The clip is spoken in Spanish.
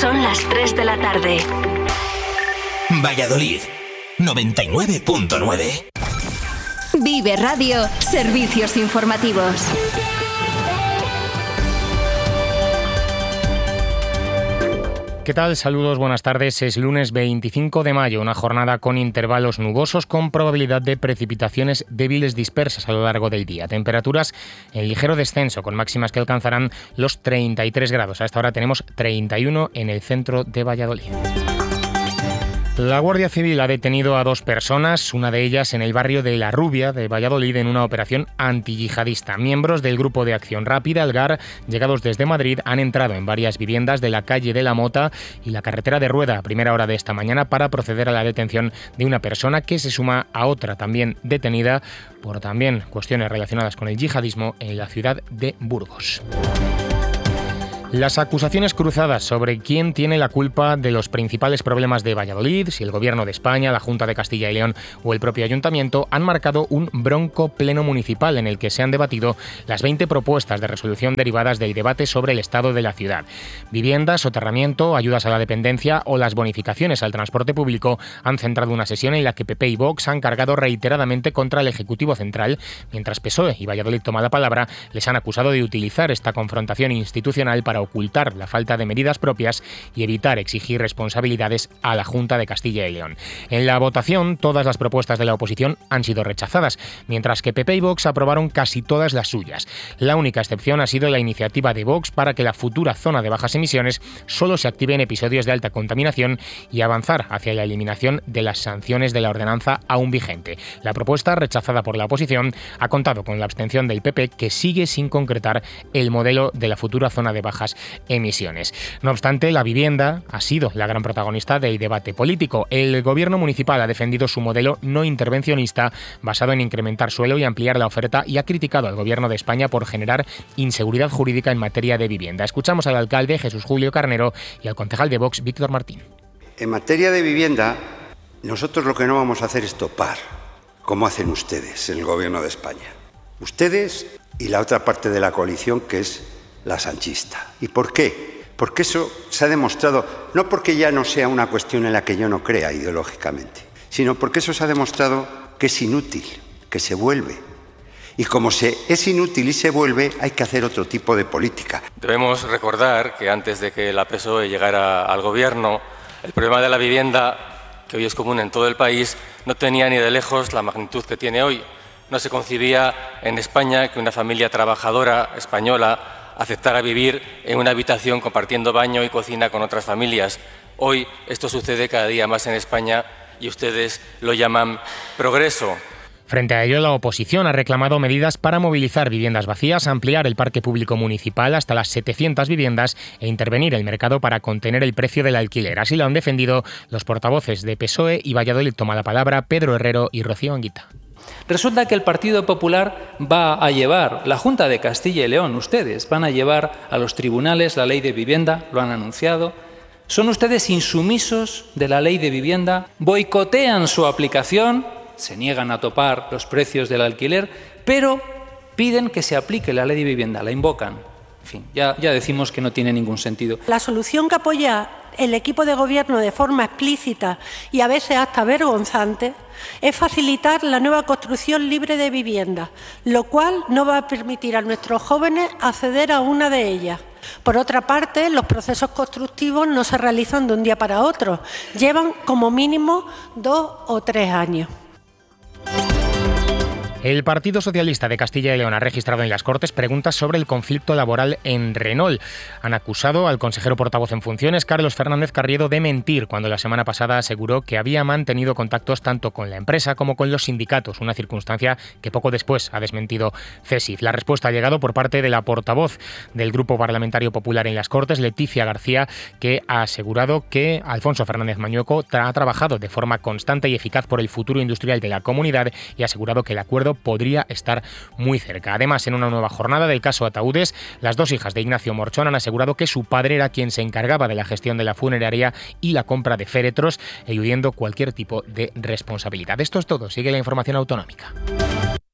Son las 3 de la tarde. Valladolid, 99.9. Vive Radio, servicios informativos. ¿Qué tal? Saludos, buenas tardes. Es lunes 25 de mayo, una jornada con intervalos nubosos con probabilidad de precipitaciones débiles dispersas a lo largo del día. Temperaturas en ligero descenso, con máximas que alcanzarán los 33 grados. A esta hora tenemos 31 en el centro de Valladolid. La Guardia Civil ha detenido a 2 personas, una de ellas en el barrio de La Rubia de Valladolid, en una operación antiyihadista. Miembros del Grupo de Acción Rápida, el GAR, llegados desde Madrid, han entrado en varias viviendas de la calle de la Mota y la carretera de Rueda a primera hora de esta mañana para proceder a la detención de una persona que se suma a otra también detenida por también cuestiones relacionadas con el yihadismo en la ciudad de Burgos. Las acusaciones cruzadas sobre quién tiene la culpa de los principales problemas de Valladolid, si el Gobierno de España, la Junta de Castilla y León o el propio Ayuntamiento, han marcado un bronco pleno municipal en el que se han debatido las 20 propuestas de resolución derivadas del debate sobre el estado de la ciudad. Vivienda, soterramiento, ayudas a la dependencia o las bonificaciones al transporte público han centrado una sesión en la que PP y Vox han cargado reiteradamente contra el Ejecutivo Central, mientras PSOE y Valladolid Toma la Palabra les han acusado de utilizar esta confrontación institucional para ocultar la falta de medidas propias y evitar exigir responsabilidades a la Junta de Castilla y León. En la votación, todas las propuestas de la oposición han sido rechazadas, mientras que PP y Vox aprobaron casi todas las suyas. La única excepción ha sido la iniciativa de Vox para que la futura zona de bajas emisiones solo se active en episodios de alta contaminación y avanzar hacia la eliminación de las sanciones de la ordenanza aún vigente. La propuesta, rechazada por la oposición, ha contado con la abstención del PP, que sigue sin concretar el modelo de la futura zona de bajas emisiones. No obstante, la vivienda ha sido la gran protagonista del debate político. El gobierno municipal ha defendido su modelo no intervencionista basado en incrementar suelo y ampliar la oferta y ha criticado al gobierno de España por generar inseguridad jurídica en materia de vivienda. Escuchamos al alcalde Jesús Julio Carnero y al concejal de Vox Víctor Martín. En materia de vivienda, nosotros lo que no vamos a hacer es topar, como hacen ustedes en el gobierno de España. Ustedes y la otra parte de la coalición, que es la sanchista. ¿Y por qué? Porque eso se ha demostrado, no porque ya no sea una cuestión en la que yo no crea ideológicamente, sino porque eso se ha demostrado que es inútil, que se vuelve. Y como es inútil y se vuelve, hay que hacer otro tipo de política. Debemos recordar que antes de que la PSOE llegara al gobierno, el problema de la vivienda, que hoy es común en todo el país, no tenía ni de lejos la magnitud que tiene hoy. No se concibía en España que una familia trabajadora española aceptara vivir en una habitación compartiendo baño y cocina con otras familias. Hoy esto sucede cada día más en España y ustedes lo llaman progreso. Frente a ello, la oposición ha reclamado medidas para movilizar viviendas vacías, ampliar el parque público municipal hasta las 700 viviendas e intervenir el mercado para contener el precio del alquiler. Así lo han defendido los portavoces de PSOE y Valladolid Toma la Palabra, Pedro Herrero y Rocío Anguita. Resulta que el Partido Popular va a llevar, la Junta de Castilla y León, ustedes van a llevar a los tribunales la ley de vivienda, lo han anunciado. Son ustedes insumisos de la ley de vivienda, boicotean su aplicación, se niegan a topar los precios del alquiler, pero piden que se aplique la ley de vivienda, la invocan. En fin, ya decimos que no tiene ningún sentido. La solución que apoya el equipo de gobierno de forma explícita y a veces hasta vergonzante es facilitar la nueva construcción libre de viviendas, lo cual no va a permitir a nuestros jóvenes acceder a una de ellas. Por otra parte, los procesos constructivos no se realizan de un día para otro, llevan como mínimo 2 o 3 años. El Partido Socialista de Castilla y León ha registrado en las Cortes preguntas sobre el conflicto laboral en Renault. Han acusado al consejero portavoz en funciones, Carlos Fernández Carriedo, de mentir cuando la semana pasada aseguró que había mantenido contactos tanto con la empresa como con los sindicatos, una circunstancia que poco después ha desmentido CESIF. La respuesta ha llegado por parte de la portavoz del Grupo Parlamentario Popular en las Cortes, Leticia García, que ha asegurado que Alfonso Fernández Mañueco ha trabajado de forma constante y eficaz por el futuro industrial de la comunidad y ha asegurado que el acuerdo podría estar muy cerca. Además, en una nueva jornada del caso Ataúdes, las 2 hijas de Ignacio Morchón han asegurado que su padre era quien se encargaba de la gestión de la funeraria y la compra de féretros, eludiendo cualquier tipo de responsabilidad. Esto es todo. Sigue la información autonómica.